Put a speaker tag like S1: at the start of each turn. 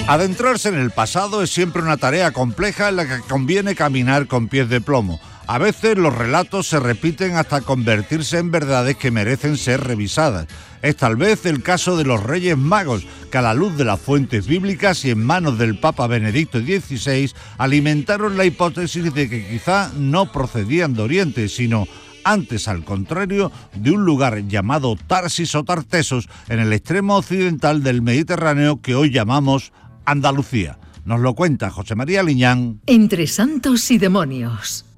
S1: Adentrarse en el pasado es siempre una tarea compleja en la que conviene caminar con pies de plomo. A veces los relatos se repiten hasta convertirse en verdades que merecen ser revisadas. Es tal vez el caso de los Reyes Magos, que a la luz de las fuentes bíblicas y en manos del Papa Benedicto XVI alimentaron la hipótesis de que quizá no procedían de Oriente, sino antes, al contrario, de un lugar llamado Tarsis o Tartesos en el extremo occidental del Mediterráneo que hoy llamamos Andalucía. Nos lo cuenta José María Liñán.
S2: Entre santos y demonios.